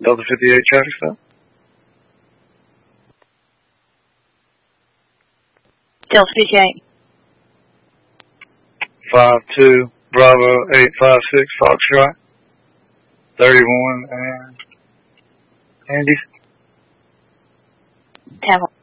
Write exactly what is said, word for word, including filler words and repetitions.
Delta fifty-eight traffic stop. Delta fifty-eight. Five two Bravo eight five six Foxtrot. Thirty-one and Andy. Ten.